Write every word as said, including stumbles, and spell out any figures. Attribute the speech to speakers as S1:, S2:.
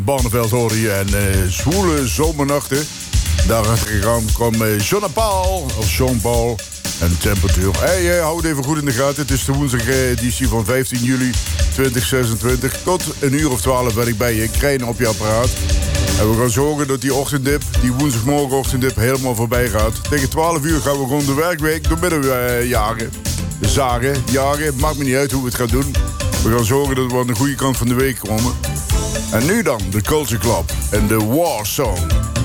S1: Barneveld hoorde je en uh, zwoele zomernachten. Daarachter kwam uh, Jean Paul, of Jean Paul, en temperatuur. Hey, uh, houd even goed in de gaten. Het is de woensdag uh, editie van vijftien juli tweeduizend zesentwintig. Tot een uur of twaalf ben ik bij je. Krijgen op je apparaat. En we gaan zorgen dat die ochtenddip, die woensdagmorgenochtendip, helemaal voorbij gaat. Tegen twaalf uur gaan we gewoon de werkweek door midden uh, jagen. Zagen, jagen, maakt me niet uit hoe we het gaan doen. We gaan zorgen dat we aan de goede kant van de week komen. En nu dan, de Culture Club en de War Song.